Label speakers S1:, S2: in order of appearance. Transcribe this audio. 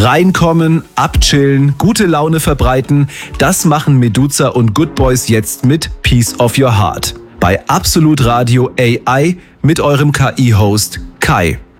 S1: Reinkommen, abchillen, gute Laune verbreiten, das machen Meduza und Good Boys jetzt mit Peace of Your Heart. Bei Absolut Radio AI mit eurem KI-Host Kai.